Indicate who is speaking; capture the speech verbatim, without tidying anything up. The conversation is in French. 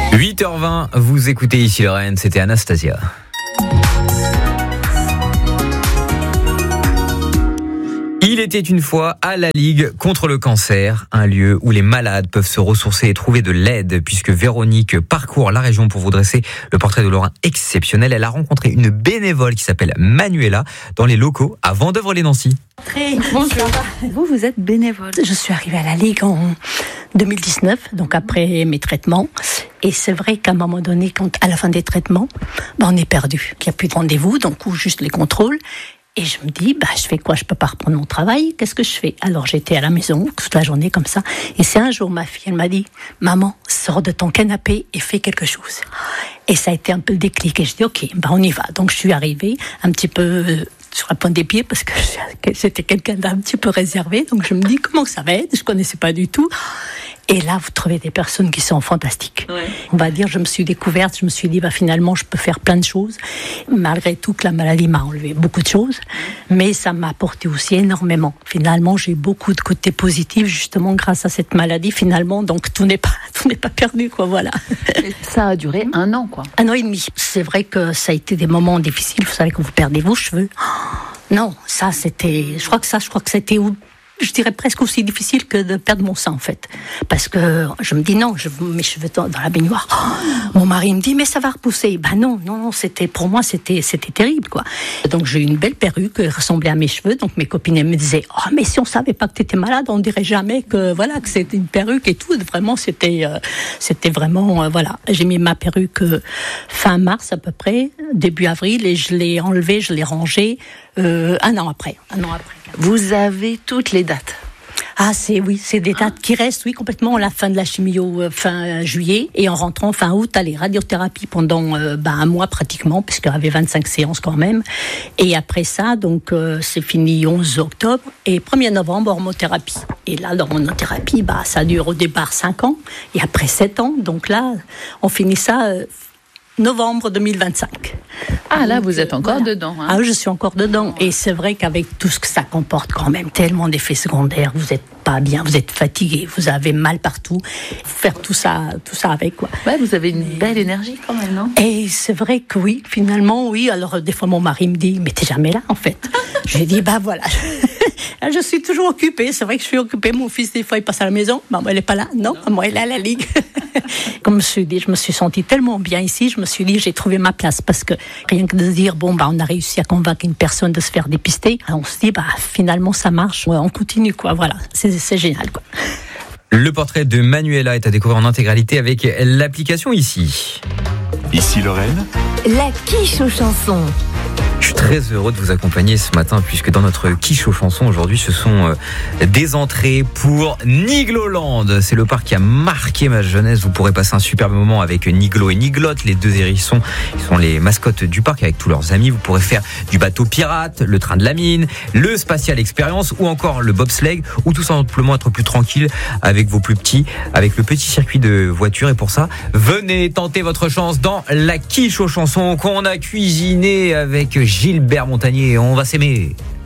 Speaker 1: huit heures vingt, vous écoutez Ici Lorraine, c'était Anastasia. Il était une fois à la Ligue contre le cancer, un lieu où les malades peuvent se ressourcer et trouver de l'aide, puisque Véronique parcourt la région pour vous dresser le portrait de Lorrain exceptionnel. Elle a rencontré une bénévole qui s'appelle Manuela dans les locaux à Vendœuvre-les-Nancy.
Speaker 2: Bonjour. Vous, vous êtes bénévole.
Speaker 3: Je suis arrivée à la Ligue en deux mille dix-neuf, donc après mes traitements. Et c'est vrai qu'à un moment donné, quand, à la fin des traitements, ben on est perdu. Il n'y a plus de rendez-vous, donc ou juste les contrôles. Et je me dis, bah, je fais quoi? Je peux pas reprendre mon travail. Qu'est-ce que je fais? Alors, j'étais à la maison toute la journée comme ça. Et c'est un jour, ma fille, elle m'a dit, maman, sors de ton canapé et fais quelque chose. Et ça a été un peu le déclic. Et je dis, ok, bah, on y va. Donc, je suis arrivée un petit peu euh, sur la pointe des pieds parce que j'étais quelqu'un d'un petit peu réservé. Donc, je me dis, comment ça va être? Je connaissais pas du tout. Et là, vous trouvez des personnes qui sont fantastiques. Ouais. On va dire, je me suis découverte, je me suis dit, bah, finalement, je peux faire plein de choses. Malgré tout que la maladie m'a enlevé beaucoup de choses, mais ça m'a apporté aussi énormément. Finalement, j'ai eu beaucoup de côtés positifs, justement, grâce à cette maladie, finalement. Donc, tout n'est pas, tout n'est pas perdu, quoi, voilà.
Speaker 2: Et ça a duré un an, quoi.
Speaker 3: Un an et demi. C'est vrai que ça a été des moments difficiles. Vous savez que vous perdez vos cheveux. Oh, non, ça, c'était, je crois que ça, je crois que c'était où? Je dirais presque aussi difficile que de perdre mon sang, en fait. Parce que je me dis non, je mets mes cheveux dans, dans la baignoire. Oh, mon mari me dit, mais ça va repousser. Ben non, non, non, c'était, pour moi, c'était, c'était terrible, quoi. Donc, j'ai eu une belle perruque qui ressemblait à mes cheveux. Donc, mes copines, elles me disaient, oh, mais si on savait pas que t'étais malade, on dirait jamais que, voilà, que c'était une perruque et tout. Vraiment, c'était, euh, c'était vraiment, euh, voilà. J'ai mis ma perruque euh, fin mars, à peu près, début avril, et je l'ai enlevée, je l'ai rangée, euh, un an après. Un an après.
Speaker 2: Vous avez toutes les dates.
Speaker 3: Ah, c'est, oui, c'est des dates qui restent, oui, complètement. À la fin de la chimio, euh, fin euh, juillet, et en rentrant fin août, allez, radiothérapie pendant euh, bah, un mois pratiquement, puisqu'il y avait vingt-cinq séances quand même. Et après ça, donc, euh, c'est fini onze octobre, et premier novembre, hormothérapie. Et là, l'hormothérapie, bah, ça dure au départ cinq ans, et après sept ans. Donc là, on finit ça euh, novembre deux mille vingt-cinq.
Speaker 2: Ah, là, vous êtes encore voilà. dedans. Hein.
Speaker 3: Ah, je suis encore dedans. Et c'est vrai qu'avec tout ce que ça comporte quand même, tellement d'effets secondaires, vous n'êtes pas bien, vous êtes fatigué, vous avez mal partout. Faire tout ça, tout ça avec, quoi.
Speaker 2: Ouais, vous avez une belle énergie quand même, non?
Speaker 3: Et c'est vrai que oui, finalement, oui. Alors, des fois, mon mari me dit, mais t'es jamais là, en fait. Je lui dis, bah voilà. Je suis toujours occupée. C'est vrai que je suis occupée. Mon fils, des fois, il passe à la maison. Maman, elle n'est pas là. Non, non. Moi, elle est à la Ligue. Comme je me suis dit, je me suis sentie tellement bien ici. Je me suis dit, j'ai trouvé ma place. Parce que rien que de dire, bon, bah, on a réussi à convaincre une personne de se faire dépister. On se dit, bah, finalement, ça marche. Ouais, on continue, quoi. Voilà. C'est, c'est génial, quoi.
Speaker 1: Le portrait de Manuela est à découvrir en intégralité avec l'application Ici.
Speaker 4: Ici Lorraine.
Speaker 5: La quiche aux chansons.
Speaker 1: Je suis très heureux de vous accompagner ce matin puisque dans notre quiche aux chansons aujourd'hui ce sont des entrées pour Nigloland. C'est le parc qui a marqué ma jeunesse. Vous pourrez passer un superbe moment avec Niglo et Niglotte, les deux hérissons. Ils sont les mascottes du parc avec tous leurs amis. Vous pourrez faire du bateau pirate, le train de la mine, le spatial expérience ou encore le bobsleigh ou tout simplement être plus tranquille avec vos plus petits, avec le petit circuit de voiture. Et pour ça, venez tenter votre chance dans la quiche aux chansons qu'on a cuisiné avec Gilbert Montagnier. On va s'aimer.